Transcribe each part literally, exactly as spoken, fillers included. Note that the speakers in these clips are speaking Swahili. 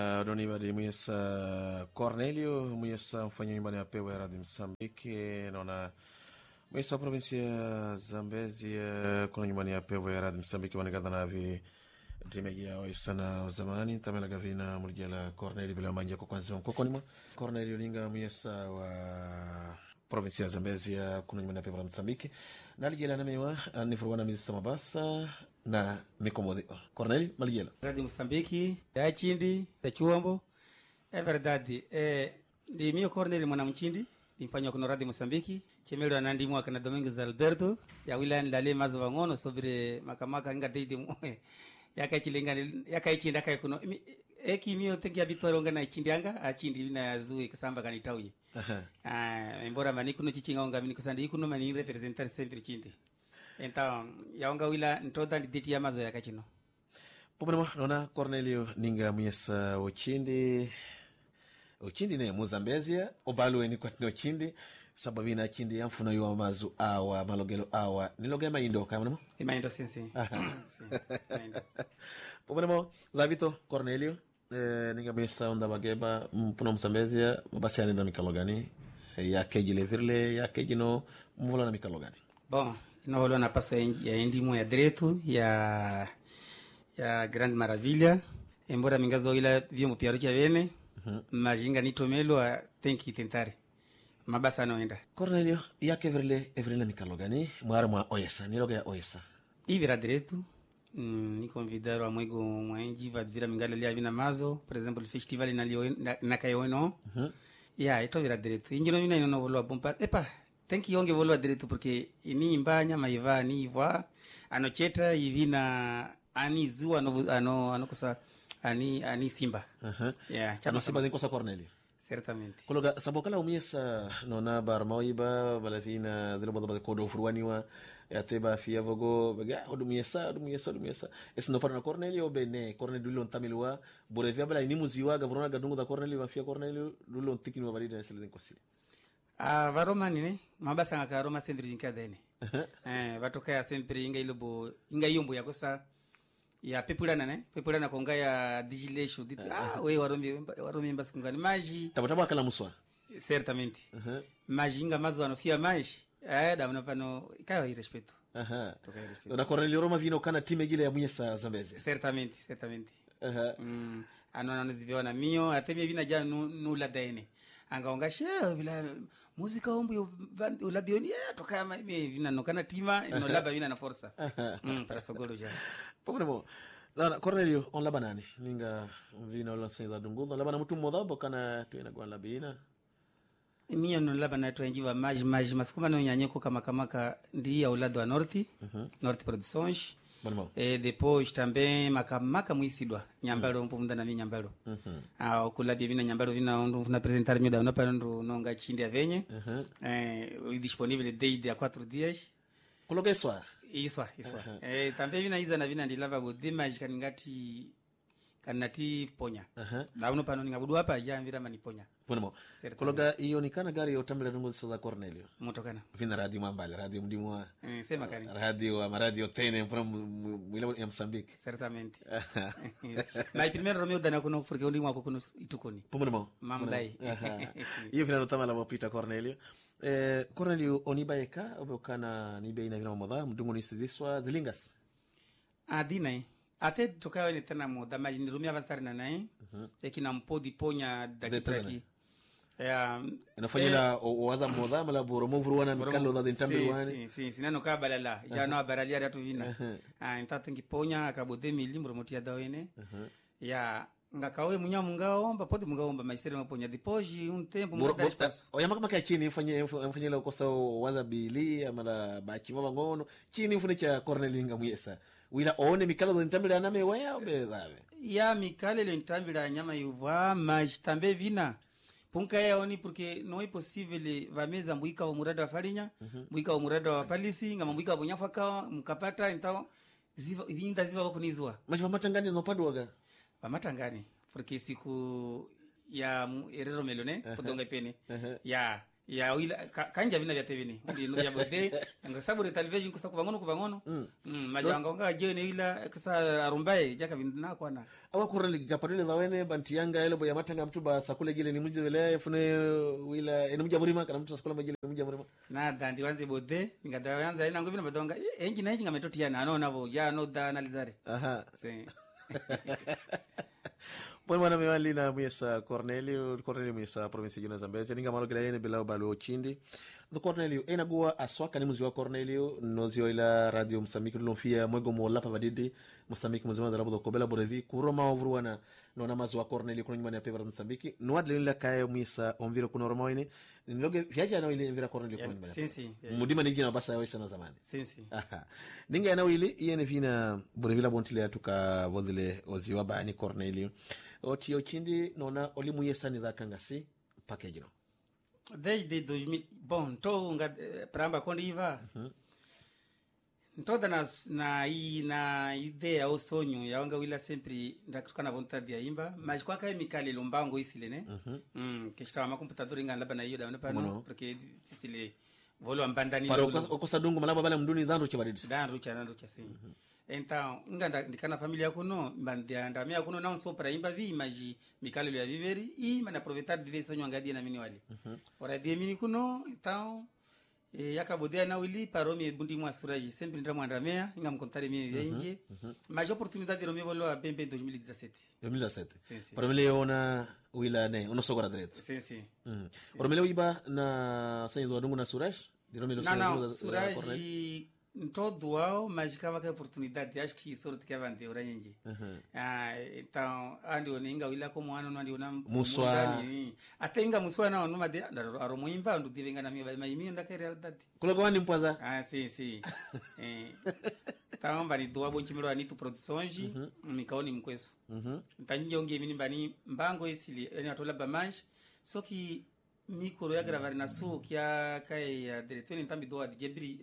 Doni badi mwesa Cornelio mwesa mfanya nyumbani ya pewa ya Radio Msambiki naona mwesa provinsia Zambezi kuna nyumbani ya pewa ya Radio Msambiki wanigada na vi dimegia oisana zamani tamela gavina mulijala Cornelio bila manja kwa kwanza mkoko nima Cornelio ninga mwesa wa provinsia Zambezi kuna nyumbani ya pewa ya Msambiki na alijela na mewa nifuruwana mizi samabasa na mikomodi Cornelio malijela Radio Msambiki ya chindi ya chuombo é verdade é de mio Cornelio mwana mchindi nimfanya kuna Radio Msambiki chemelo anandi mwaka na Domingos Alberto ya wilani lale mazwa ngono sobre makamaka nga deide mwe yakachilingana yakachinda kai kuno eki mio tengi abitoro na chindi anga achindi na zui kasamba kanitawi ah embora mani kuno chichinga onga mini kusandi kuno mani representar sempre chindi então yaonga wila ntoda nditi ya mazo yakachino Pomemo nona Cornelio ninga mwesa ochindi ochindi ne Mozambezia obalo ni kwa no chindi sababu ina chindi yamfuna yo amazu awa malogelo awa nilogema indo kama namo imaindo sensi Pomemo Davito Cornelio eh, ninga mwesa onda bageba mpuna Mozambezia basi anenda mikalogani ya kejile virle ya kejino mvula na mikalogani Bom, no na passa ya endimo ya direito ya ya Grande Maravilha, embora mingazo ila vyombo pia rocha vene, uhum. Majinga nitomelo tem que tentar. Mabasa noenda. Cornelio, ya que verle everle mikalogani, mwara mwa oyesa, niloga ya oyesa. I vira direito, mm, ni convidaram a mwego mwenji va vira mingala lia vina mazo, por exemplo, festival na lio na, na kayono. Mhm. Ya, ito vira direito. Ingino mina ino no volwa bomba. Epa, tem que yonge volwa direito porque ini imbanya maiva ni iva anocheta ivina ani zua ano ano ano kosa ani ani simba. Aha. Yeah, chama simba den kosa Cornelio. Certamente. Kologa sabokala umiesa nona barmaiba balafina dilo bodo kodo furwaniwa yateba fia vogo baga odumiesa odumiesa odumiesa esno para Cornelio bene Cornelio lon tamilwa borevia bala ini muziwa gavrona gadungu da Cornelio fia Cornelio lon tikini balida nesele den kosi. Ah, varoma nini? Mabasa ngaka Roma sempre inkadene. Eh, vatoka sempre inga ilobo inga yombo yakosa ya pepulana ne pepulana konga ya digilation diti ah, ah we waromi waromi mbasi kungani maji tabotabo akala muswa certamente uh -huh. Maji inga mazo anofia maji eh da mnapano kayo respeto aha na Cornelio Roma vino kana time gile ya Mwesa Zambezi certamente certamente aha mm anona noziviona mio atemie vina ja nula daene angaonga sheo vila muzika ombu ulabioni ya toka mimi vina nokana tima no laba vina na forza mm para sogolo ja Pomemo na Cornelio on labanani ninga vino la senda dungudo labana mutu moda bokana tuina kwa labina mimi no labana tu njiwa maj maj maskuma no nyanyeko kama kama ka ndia ulado wa norte uh -huh. Norte Produções. E depois também makamaka muisidwa nyambalo mm. mpumunda na nyambalo mhm mm ah kulabia vina nyambalo vina ndo na apresentar meu da para ndo nonga chindi avenye uh -huh. eh disponível desde a quatro dias coloquei só isso isso uh -huh. eh também vina iza na vina ndilava go demage kaningati kanati ponya uh -huh. na uno pano ningabudu hapa ja mvira maniponya ponemo kologa ionikana gari otambela dungu za Cornelio motokana vina radio mambali radio mdimwa eh sema kani radio ama radio tene from mwila ya Msambiki certamente na primeiro Romeo dana kuno porque undi mwako kuno itukoni ponemo mambai hiyo vina notama la mapita Cornelio eh Cornelio onibaeka obokana nibe ina vina moda mdungu ni siziswa zilingas adina até tokawa ni tena moda majini rumia avançar na nae uh-huh. Ekina mpodi ponya dakitraki ya inafanyila owadha moda mala boromo vuruana mikalo da dentambiwani si si sinano ka balala jana uh-huh. Baralia ratu vina ah intata ngiponya akabode milimbo motia dawene uh-huh. Ya ngakawe munya mungaomba podi mungaomba maisere maponya depois um tempo muda espaço oyama kama ka chini mfanye mfanyila ukosa wadha bili amala bachima ngono chini mfune cha Cornelio ngamuyesa wila one mikalo do ntambira na mewa obedave ya mikale le ntambira nyama yuva mas tambe vina punka ya oni porque não é possível va meza mbuika wa murada wa farinha mbuika wa murada wa palisi ngama mbuika wa nyafaka mkapata então ziva inda ziva kunizwa mas vamatangani no padwaga vamatangani porque siku ya erero melone podonga pene ya ya wila ka, kanja vina vya tevini ndi no ya bode nga sabu television kusa kuvangono kuvangono mm, mm majanga nga jeni wila kasa arumbaye jaka vindina kwana awa korali gapadile za wene banti yanga ele boya matanga mtuba sakule gile ni muje vile fune wila ene muje burima kana mtu sakula majile muje burima na dandi wanze bode ngada yanza ina ngobina badonga enji na enji ngametoti yana ano nabo ya no da analizare aha si Poi mwana mewali na mwesa Cornelio, Cornelio mwesa provinsi jina Zambezi, ninga malo gila yene bila ubalo chindi. The Cornelio, ena guwa aswaka ni muziwa Cornelio, nozio ila radio Msambiki, lulonfia mwego mwolapa vadidi, Msambiki mzima dalabu doko bela borevi, kuroma ovruwana, nona mazuwa Cornelio kuna nyumani ya pevara Msambiki, nuadle nila kaya mwesa omviro kuna oromoini, niloge fiaja ya nawili mvira Cornelio kuna nyumani. Sinsi. Mudima ningi na basa ya wesa na zamani. Sinsi. Aha. Ninga ya nawili, iye vina borevila bontile ya tuka vodile oziwa baani Cornelio. Oti ochindi nona olimu yesa ni dhaka ngasi package no. Desde dois mil bom to nga pramba kondi iva. Mhm. Toda na na i na idea o sonho ya wanga wila sempre ndakukana vontade ya imba, mas kwa kai mikali lombango isile ne. Mhm. Mm, que estava ma computador inga laba na yoda pa no porque sile volo ambandani para okosadungu malaba bala mduni dhandu chibadidi. Dhandu cha dhandu cha sim. Mhm. Então, nganda ndikana familia kuno mbandia ndamia kuno não só para imba vi imagi mikali ya viveri e mana aproveitar de ver sonho ngadia na mini wali. Mhm. Ora de mini kuno então e yakabodea na wili paro mi bundi mwa suraji sempre ndamwa ndamia inga mkontare mi yenje. Mas oportunidade de romeo volo a bembe dois mil e dezessete. dois mil e dezessete. Sim, sim. Para mele ona wila ne, ono sogora direto. Sim, sim. Mhm. Ora mele iba na sanyo do ndungu na suraj? De romeo sanyo do suraj todo ao, mas kama ka oportunidade acho que sorte que avante ora nje. Ah, então andi oninga wila como ano andi ona muswa até inga muswa na onuma de aro muimba ndo divenga na mi mas mi nda ka realidade. Kulo kwani mpwaza? Ah, sim, sim. Eh. Então bani doa bonchimiro anitu produções, mikaoni mkweso. Mhm. Ntanjinge onge mini bani mbango esili eni atola bamanj, só que mikoro ya gravar na su kia kai ya diretor ntambi doa de jebri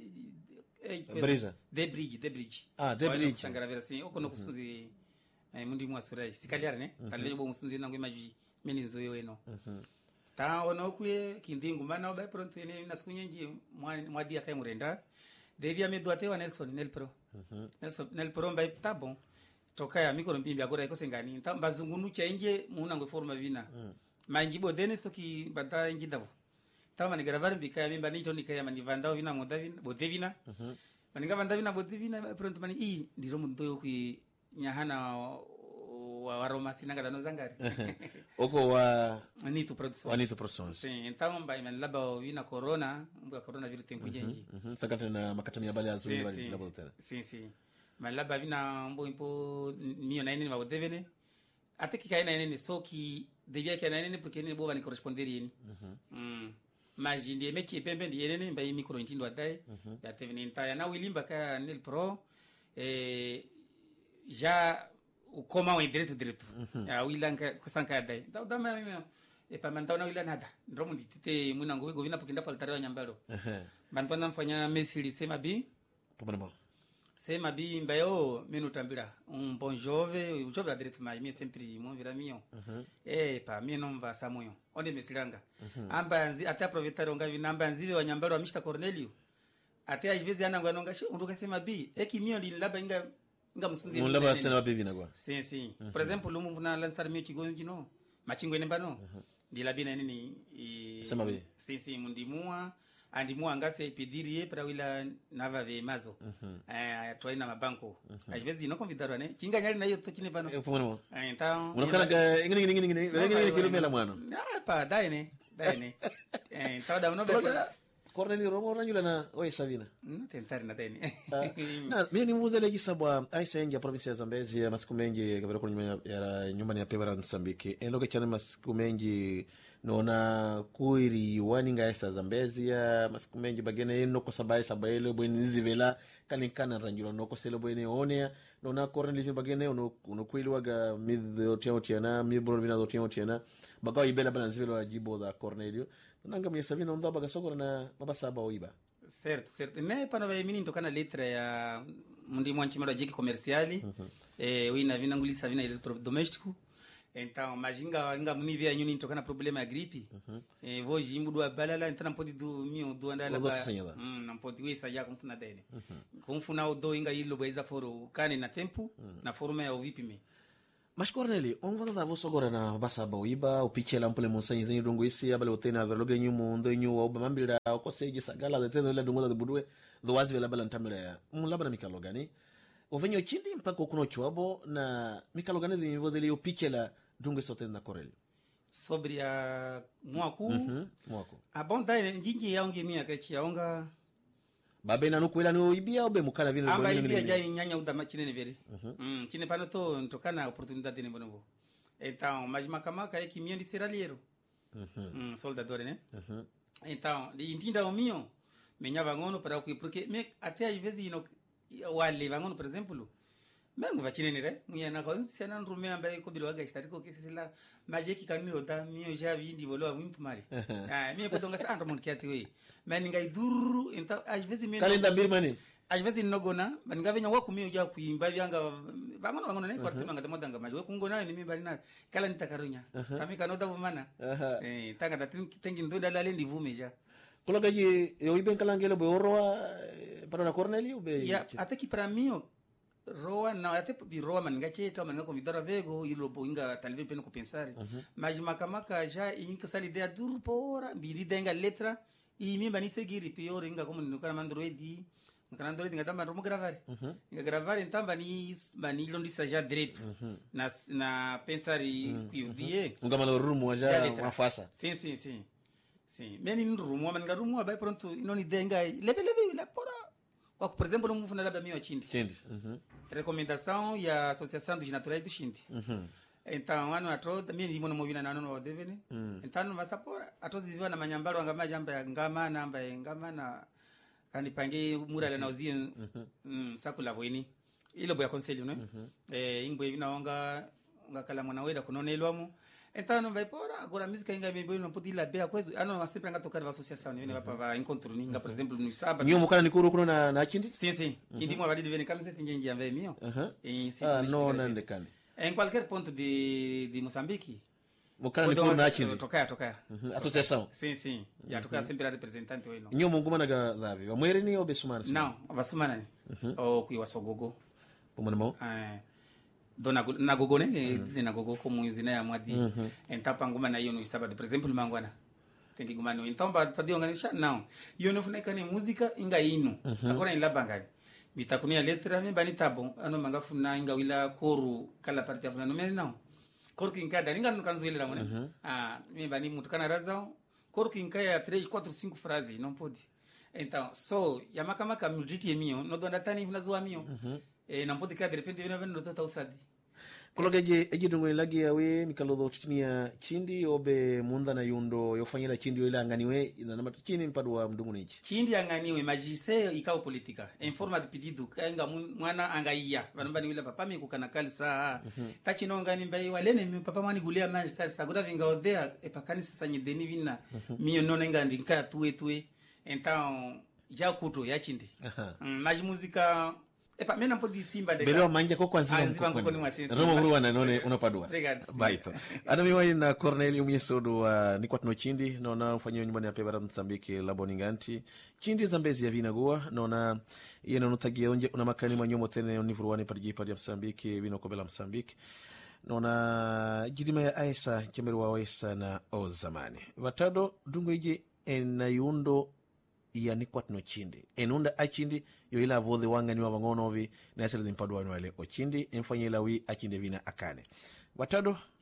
Brisa. De bridge, de bridge. Ah, de bridge. Sangara vera assim, okono kusunzi eh mundi mwa suraj. Sikaliar ne? Talvez bo musunzi nango imaji meninzo yo eno. Mhm. Ta ono kuye kindingu mana oba pronto ene na sikunyenji mwa mwa dia kai murenda. Devia me doate wa Nelson Nel Pro. Mhm. Nelson Nel Pro mbai tá bom. Toka ya mikoro mpimbi agora iko sengani. Ta bazungunu cha nje muna ngo forma vina. Manjibo dene soki bata nji davo. Tama ni gravar mbika ya mimba nicho nikaya manivandao vina modavina bodevina. Mhm. Mm maninga vandavina bodevina pronto mani i ndiro mundoyo ku nyahana wa waroma sinanga dano zangari. Oko wa Anitu produções. Anitu produções. Sim, então mbai man laba vina corona, mbwa corona vile tempo jenji. Mhm. Sakata na makatani ya bale azuri bale laba tena. Sim, sim. Man laba vina mbo impo mio na nini mabodevene. Até que cai na nini só que devia que na nini porque nini boba ni corresponder yeni. Mhm. Mm. Mas ndiye mechi pembe ndiye nene mbai mikro ntindo adai ya teve nintaya na wilimba ka Nel Pro eh já o coma o direito direito ya wilanga kusanka adai da da mimi e pa mantau na wilana nada ndromo nditite munango wego vina pokinda faltare wa nyambaro bantu namfanya mesili sema bi pombo sema bi mbayo menu tambira um bom jovem o jovem direito mais mi sempre mon vira mio eh pa mi non va samoyo onde mesilanga amba nzi até aproveitar onga vinamba nziwe wa nyambaro wa Mister Cornelio até às vezes ananga nonga unduka sema bi é que mio ndi laba inga inga musunzi mun laba sena baby na kwa sim sim por exemplo lumu na lançar mio chigonji no machingo nemba no ndi labina nini sema bi sim sim mundimua andi mua ngase pedirie para wila nava ve mazo eh toina mabanko às vezes não convidaram né kinga nyali na hiyo tokine pano então unakana ga ngini ngini ngini ngini kilomela mwana ah pa dai ne dai ne eh então da uno Cornelio Romo ranyula na oi Savina no tentar na dai ne na mimi nimuuze legi sabwa aisa yengi ya province ya Zambezi ya masiku mengi kabla kwa nyuma ya nyumbani ya Pevara Msambiki eloge chana masiku mengi nona kuiri waninga esa Zambezi ya masiku mengi bagene eno kwa sabaye sabaye bweni nizivela kalinkana ranjula noko selo bweni onea nona Cornelio bagene ono ono kuili waga midho tiao tiana mibro vina tiao tiana bagawa ibela bana nzivela wajibo da Cornelio nanga mia Savina onda baga sokora na mabasa aba oiba certo certo ne pana vai mini tokana letra ya mundi mwanchi mara jiki comerciali eh wina vina ngulisa vina electrodoméstico Então, mas inga inga munivia yuni tokana problema ya gripe. Uhum. Eh vou jimbo do balala então não pode do mio do andala ba. Hum, não pode wisa já kumfuna dele. Uhum. Kumfuna o do inga ilo baiza foro kani na tempo, uhum. na forma ya uvipime. Mas Corneli, on va dar vosso agora na basa bauiba, o pichela mpole monsanyi deni dongo isi abale otena veloge nyumo ndo nyu oba mambira ko seje sagala de teno le dongo da budwe do wazi vela bala ntamira ya. Mun labana mikalogani. Ovenyo chindi mpaka kuno chwabo na mikalogani de nivo dele o pichela dongo sote na Corneli. Sobre a muaku. Mhm. Muaku. A bonda njinji yaonge mia kachi yaonga babe na nukwela no ibia obe mukana vile amba ibia jai nyanya udama chine neveri. Mhm. Mm, chine pano to ntokana oportunidade ne bonobo. Então, mas makamaka é que mio de seralheiro. Mhm. Mm, soldador, né? Mhm. Então, de intinda o mio, menhava ngono para o que porque me até às vezes no wale vangono, por exemplo, mengo vachine nere, munha na konsi sana nrume ambaye ko biro waga istari ko kesela majeki kanilo ta mio já vindi volo muito mari. Ah, mio potonga sa andro mon kiati we. Mas ngai duru, então às vezes mio kalenda birmani. Às vezes nogona, banga venya wako mio já kuimba vyanga vangono vangono ne kwartu ngata modanga majwe kungona ni mimba lina kala nitakarunya. Kami kanoda vumana. Eh, tanga tatingi ndonda la lendi vume já. Kologa je eu iben kalangelo be orwa para na Corneli be. Ya, até que para mim roa não até de roa manga cheta manga convidar a vego ilo boinga talvez peno pensar. Mas makamaka já inka sali ideia duro pora biri denga letra e mimba ni seguir pior inga como no kana Android no Android inga tamba romo gravar. Inga gravar então bani bani londi já direito na na pensar e que o dia unga malo rumo já uma faça. Sim, sim, sim. Sim, meni rumo manga rumo vai pronto inoni denga leve leve la pora. Por exemplo, no mundo da minha Chindi. Chindi. Uhum. Recomendação e a Associação dos Naturais do Chindi. Uhum. Então, ano atrás, também nimo no movina na no devene. Então, no vasapora, atrás vivia na manyambaro ngama jamba ngama namba ngama na kani pange murala na uzia mm sakula bweni. Ilo boya conselho, né? Eh, ingwe vina wanga ngakala mwana weda kunonelwamo. Então, vai pora agora música inga bebo não pode ir lá bem coisa. Ah, não, sempre anga tocar na associação, né? Vai para encontro ninga, por exemplo, no sábado. Nyo mukana nikuru kuno na na Chindi? Sim, sim. Indi mo avadi vene camiseta njenji ambaye mio. Eh, ah, no nande kani. Em qualquer ponto de de Moçambique. Mukana nikuru na Chindi. Tocar, tocar. Associação. Sim, sim. Já tocar sempre a representante weno. Nyo munguma na gavi. Wa mwere ni obesumana? Não, abasumana ni. O kuiwa sogogo. Pomonemo? Eh. Dona na gogo ne dizina gogo como zina ya mwadi entapa ngoma na hiyo no sábado por exemplo mangwana tengi ngoma no então ba fadio nganisha não hiyo no funa kani música inga ino agora em labangani bitakunia letra me bani tabo ano manga funa inga wila koru kala parte afuna no me não koru kinkada ninga no kanzo ile ramone ah me bani mutukana razao koru kinkaya três quatro cinco frases não pode então so yamaka maka muditi mio no donda tani unazoa mio eh não pode cá de repente vem vendo tota usadi kologa je eje dungo lagi yawe mikalodo chitnia Chindi obe munda na yundo yofanyira Chindi yo ilanganiwe ina nama chini mpadwa mdungu nichi Chindi anganiwe majise ikao politika en forma de pedido kanga mwana angaiya banambani wila papa mi kukana kalisa tachi no ngani mbai walene mi papa mani gulia mani kalisa goda vinga odea e pakani sasa nyedeni vina mi no nenga ndinka tuwe tuwe então já kuto ya Chindi mas música epa mena podi simba de belo manja ko kwanza ko ni mwasensi romo ruwa na none unapadwa baito ana miwai na Cornelius Myesodo wa ni kwatno Chindi naona mfanyo nyumbani ape bara Msambiki laboninganti Chindi Zambezi ya vinagua naona yena nutagia onje una makani manyomo tene univuruani parji parji Msambiki vino kobela Msambiki naona jidima ya Aisa kemerwa Waisa na o zamani watado dungo ije na yundo ya ni kwatno Chindi enunda a Chindi yo ila vodhe wanga ni wabangonovi na yasele mpadwa wale o Chindi enfanyela wi a Chindi vina akane watado